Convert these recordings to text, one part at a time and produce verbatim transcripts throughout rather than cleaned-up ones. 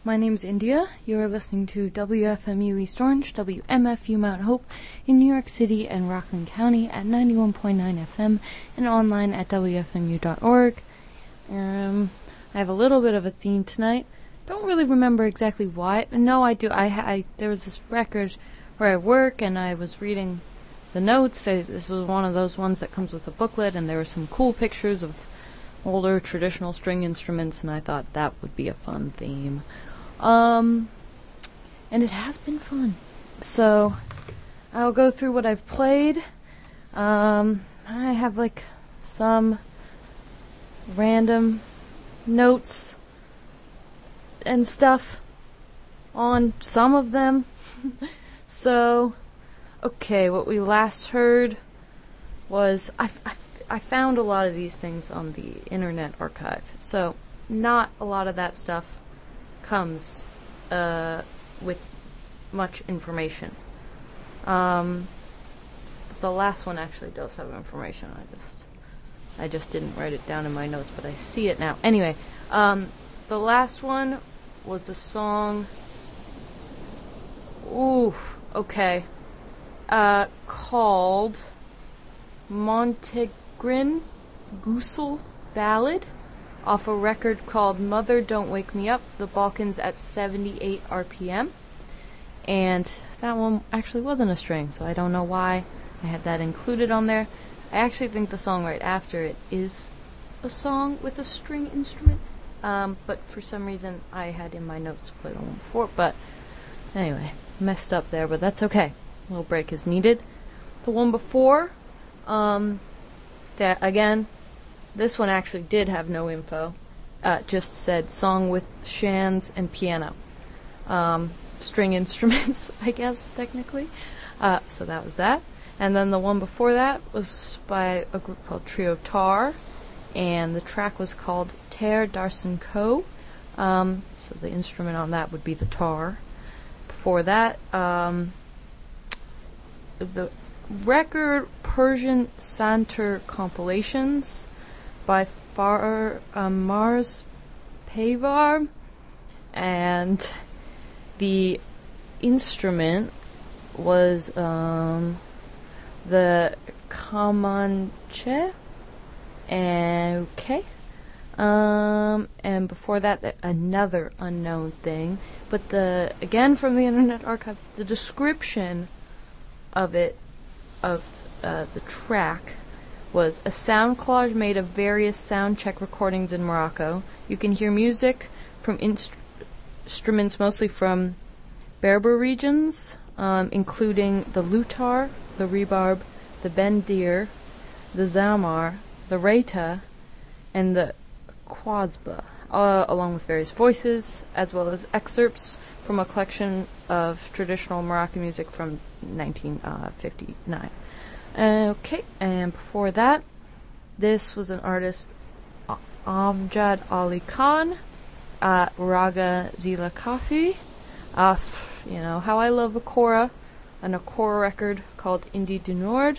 My name's India. You're listening to W F M U East Orange, W M F U Mount Hope in New York City and Rockland County at ninety-one point nine F M and online at W F M U dot org. Um, I have a little bit of a theme tonight. Don't really remember exactly why. No, I do. I, I there was this record where I work and I was reading the notes. I, this was one of those ones that comes with a booklet, and there were some cool pictures of older traditional string instruments, and I thought that would be a fun theme. Um, and it has been fun. So, I'll go through what I've played. Um, I have like some random notes and stuff on some of them. So, okay, what we last heard was, I, I, I found a lot of these things on the Internet Archive. So, not a lot of that stuff comes uh, with much information. Um, but the last one actually does have information. I just I just didn't write it down in my notes, but I see it now. Anyway, um, the last one was a song. Oof. Okay. Uh, called Montenegrin Gusel Ballad, off a record called Mother Don't Wake Me Up, The Balkans at seventy-eight R P M. And that one actually wasn't a string, so I don't know why I had that included on there. I actually think the song right after it is a song with a string instrument, um, but for some reason I had in my notes to play the one before, but anyway, messed up there, but that's okay. A little break is needed. The one before, um, that again, this one actually did have no info. Uh, just said song with shands and piano. Um, string instruments, I guess, technically. Uh, so that was that. And then the one before that was by a group called Trio Tar, and the track was called Ter Darsen Co. Um, so the instrument on that would be the tar. Before that, um, the record Persian Santur compilations by Far um, Mars Pavar, and the instrument was um, the Kamanche. And okay, um, and before that, th- another unknown thing. But the again from the Internet Archive, the description of it, of uh, the track, was a sound collage made of various sound check recordings in Morocco. You can hear music from inst- instruments mostly from Berber regions, um, including the lutar, the rebarb, the bendir, the zamar, the reita, and the kwazba, uh, along with various voices, as well as excerpts from a collection of traditional Moroccan music from nineteen fifty-nine. Okay, and before that, this was an artist, Amjad Ali Khan, uh, Raga Zila Kafi, uh, you know, how I love Akora, an Akora record called Indie du Nord,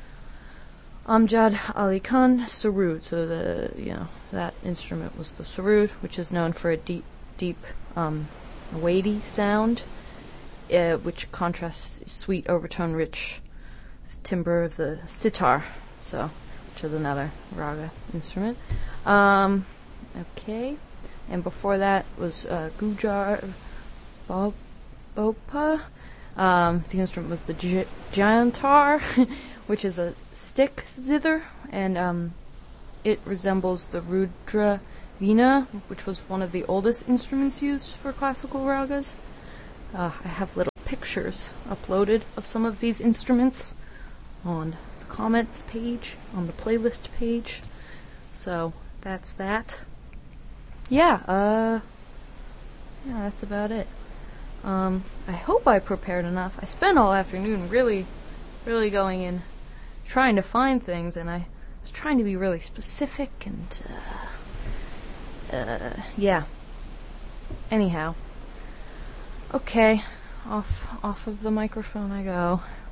Amjad Ali Khan, Sarud, so the, you know, that instrument was the Sarud, which is known for a deep, deep, um, weighty sound, uh, which contrasts sweet overtone rich timbre of the sitar, so, which is another raga instrument. Um, okay, and before that was uh, Gujar Bo- Bopa. Um, the instrument was the J- Giantar, which is a stick zither, and um, it resembles the Rudra Veena, which was one of the oldest instruments used for classical ragas. Uh, I have little pictures uploaded of some of these instruments on the comments page, on the playlist page. So that's that. Yeah, uh, yeah, that's about it. Um, I hope I prepared enough. I spent all afternoon really, really going in, trying to find things, and I was trying to be really specific, and, uh, uh, yeah. Anyhow. Okay, off, off of the microphone I go.